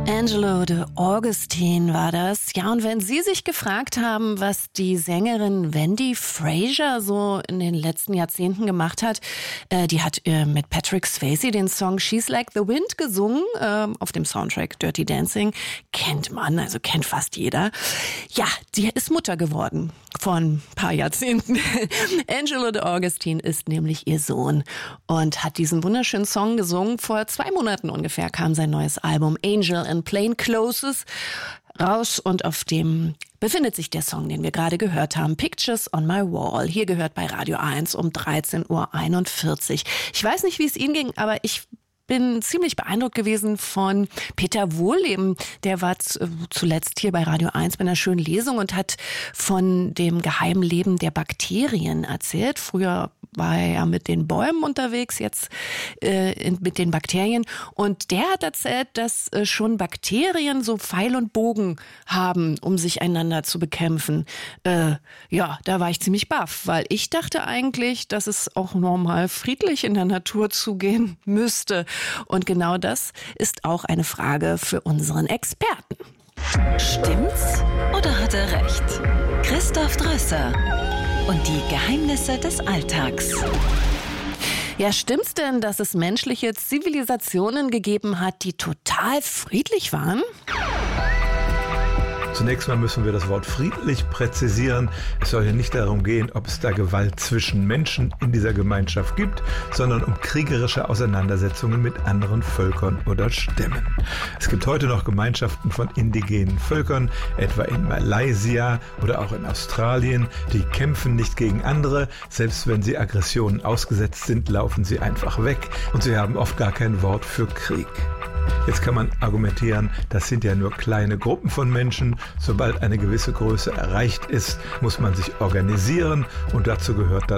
Angelo de Augustine war das. Ja, und wenn Sie sich gefragt haben, was die Sängerin Wendy Fraser so in den letzten Jahrzehnten gemacht hat, die hat mit Patrick Swayze den Song She's Like the Wind gesungen, auf dem Soundtrack Dirty Dancing. Kennt man, also kennt fast jeder. Ja, die ist Mutter geworden vor ein paar Jahrzehnten. Angelo de Augustine ist nämlich ihr Sohn und hat diesen wunderschönen Song gesungen. Vor 2 Monaten ungefähr kam sein neues Album Angel in Plain Clothes raus und auf dem befindet sich der Song, den wir gerade gehört haben, Pictures on My Wall. Hier gehört bei Radio 1 um 13:41 Uhr. Ich weiß nicht, wie es Ihnen ging, aber ich bin ziemlich beeindruckt gewesen von Peter Wohlleben. Der war zuletzt hier bei Radio 1 bei einer schönen Lesung und hat von dem geheimen Leben der Bakterien erzählt. Früher war er ja mit den Bäumen unterwegs, jetzt mit den Bakterien. Und der hat erzählt, dass schon Bakterien so Pfeil und Bogen haben, um sich einander zu bekämpfen. Ja, da war ich ziemlich baff, weil ich dachte eigentlich, dass es auch normal friedlich in der Natur zugehen müsste. Und genau das ist auch eine Frage für unseren Experten. Stimmt's oder hat er recht? Christoph Drösser und die Geheimnisse des Alltags. Ja, stimmt's denn, dass es menschliche Zivilisationen gegeben hat, die total friedlich waren? Zunächst mal müssen wir das Wort friedlich präzisieren. Es soll hier nicht darum gehen, ob es da Gewalt zwischen Menschen in dieser Gemeinschaft gibt, sondern um kriegerische Auseinandersetzungen mit anderen Völkern oder Stämmen. Es gibt heute noch Gemeinschaften von indigenen Völkern, etwa in Malaysia oder auch in Australien. Die kämpfen nicht gegen andere. Selbst wenn sie Aggressionen ausgesetzt sind, laufen sie einfach weg und sie haben oft gar kein Wort für Krieg. Jetzt kann man argumentieren, das sind ja nur kleine Gruppen von Menschen. Sobald eine gewisse Größe erreicht ist, muss man sich organisieren und dazu gehört dann